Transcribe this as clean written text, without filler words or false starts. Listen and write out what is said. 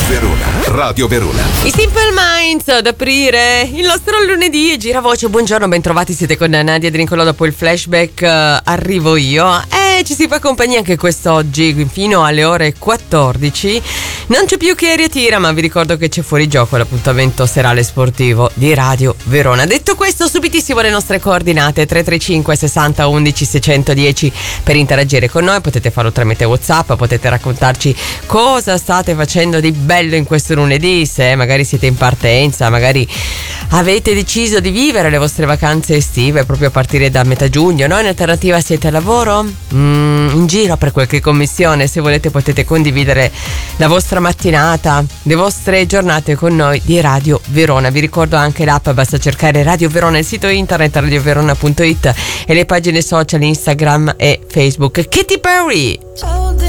Verona, Radio Verona. I Simple Minds ad aprire il nostro lunedì. Giravoce, buongiorno, bentrovati, siete con Nadia De Nicolò. Dopo il flashback arrivo io e ci si fa compagnia anche quest'oggi fino alle ore 14. Non c'è più che Aria Tira, ma vi ricordo che c'è Fuori Gioco, l'appuntamento serale sportivo di Radio Verona. Detto questo, subitissimo le nostre coordinate: 335 60 11 610 per interagire con noi. Potete farlo tramite WhatsApp, potete raccontarci cosa state facendo di bello in questo lunedì, se magari siete in partenza, magari avete deciso di vivere le vostre vacanze estive proprio a partire da metà giugno, no? In alternativa siete al lavoro? In giro per qualche commissione? Se volete potete condividere la vostra mattinata, le vostre giornate con noi di Radio Verona. Vi ricordo anche l'app, basta cercare Radio Verona, il sito internet radioverona.it e le pagine social Instagram e Facebook. Katy Perry!